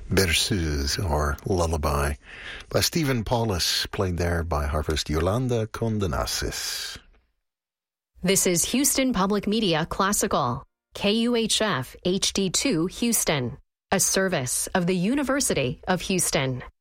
Berceuse, or Lullaby, by Stephen Paulus, played there by harpist Yolanda Condenasis. This is Houston Public Media Classical, KUHF HD2 Houston, a service of the University of Houston.